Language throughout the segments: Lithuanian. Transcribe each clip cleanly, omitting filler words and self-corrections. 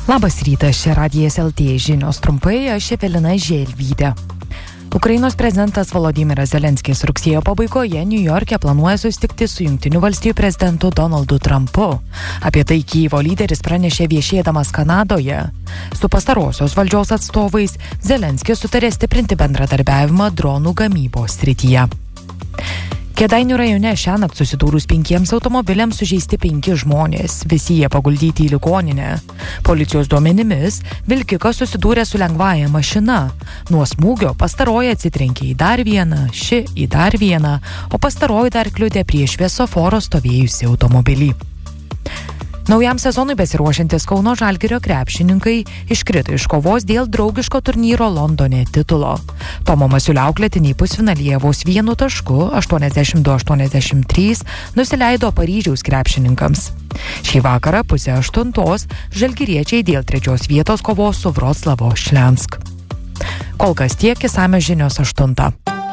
Labas rytas, čia Radijas LT žinios trumpai, aš Evelina Želvytė. Ukrainos prezidentas Volodymyras Zelenskis rugsėjo pabaigoje Niujorke planuoja susitikti su Jungtinių valstijų prezidentu Donaldu Trumpu. Apie tai Kijevo lyderis pranešė viešėdamas Kanadoje. Su pastarosios valdžios atstovais Zelenskis sutarė stiprinti bendradarbiavimą dronų gamybos srityje. Kėdainių rajone šiąnakt susidūrus 5 automobiliams sužeisti 5 žmonės, visi jie paguldyti į ligoninę. Policijos duomenimis vilkikas susidūrė su lengvąja mašina. Nuo smūgio pastaroji atsitrenkė į dar vieną, ši į dar vieną, o pastaroji dar kliudė prie šviesoforo stovėjusi automobilį. Naujam sezonui besiruošiantis Kauno Žalgirio krepšininkai iškrito iš kovos dėl draugiško turnyro Londone titulo. Tomo Masiulio auklėtiniai pusfinalyje vos 1 tašku 82-83 nusileido Paryžiaus krepšininkams. Šį vakarą 7:30 žalgiriečiai dėl 3 vietos kovos su Vroclavo Šlensk. Kol kas tiek, išsamios žinios 8.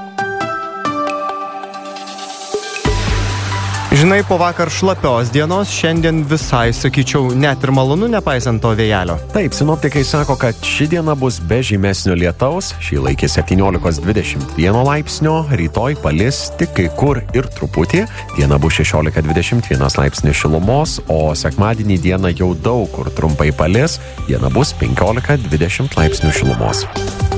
Žinai, po vakar šlapios dienos šiandien visai, sakyčiau, net ir malonu, nepaisant to vėjelio. Taip, sinoptikai sako, kad ši diena bus be žymesnio lietaus, šį laikį 17-21 laipsnio, rytoj palis tik kai kur ir truputį, diena bus 16-21 laipsnių šilumos, o sekmadienį dieną jau daug kur trumpai palis, diena bus 15-20 laipsnių šilumos.